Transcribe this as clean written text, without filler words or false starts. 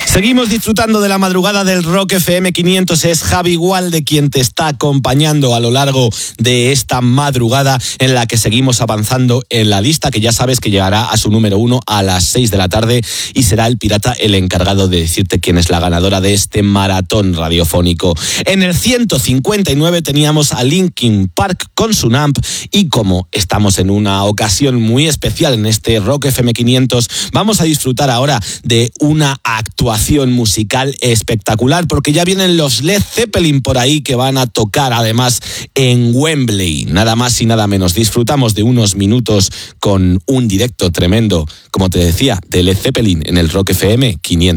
Seguimos disfrutando de la madrugada del Rock FM 500. Es Javi Gualde quien te está acompañando a lo largo de esta madrugada en la que seguimos avanzando en la lista, que ya sabes que llegará a su número 1 a las 6 de la tarde y será el Pirata el encargado de decirte quién es la ganadora de este maratón radiofónico. En el 159 teníamos a Linkin Park con Sunamp, y como estamos en una ocasión muy especial en este Rock FM 500, vamos a disfrutar ahora de una actuación musical espectacular, porque ya vienen los Led Zeppelin por ahí, que van a tocar además en Wembley, nada más y nada menos. Disfrutamos de unos minutos con un directo tremendo, como te decía, de Led Zeppelin en el Rock FM 500.